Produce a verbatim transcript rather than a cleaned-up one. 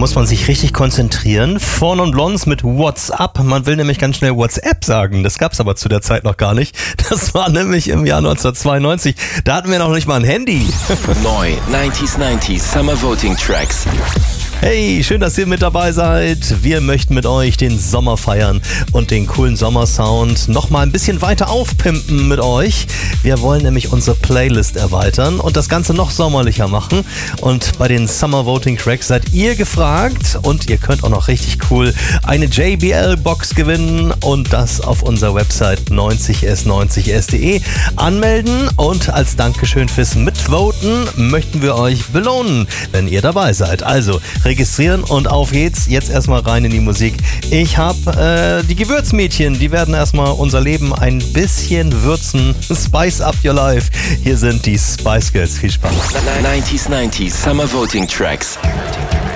muss man sich richtig konzentrieren. Four Non Blondes mit What's Up. Man will nämlich ganz schnell WhatsApp sagen. Das gab's aber zu der Zeit noch gar nicht. Das war nämlich im Jahr neunzehnhundertzweiundneunzig. Da hatten wir noch nicht mal ein Handy. Neu neunziger neunzig Summer Voting Tracks. Hey, schön, dass ihr mit dabei seid. Wir möchten mit euch den Sommer feiern und den coolen Sommersound noch mal ein bisschen weiter aufpimpen mit euch. Wir wollen nämlich unsere Playlist erweitern und das Ganze noch sommerlicher machen. Und bei den Summer Voting Tracks seid ihr gefragt und ihr könnt auch noch richtig cool eine J B L-Box gewinnen und das auf unserer Website neunzig s neunzig s punkt de anmelden. Und als Dankeschön fürs Mitvoten möchten wir euch belohnen, wenn ihr dabei seid. Also registrieren und auf geht's. Jetzt erstmal rein in die Musik. Ich habe äh, die Gewürzmädchen, die werden erstmal unser Leben ein bisschen würzen. Spice up your life. Hier sind die Spice Girls. Viel Spaß. neunziger neunzig Summer Voting Tracks.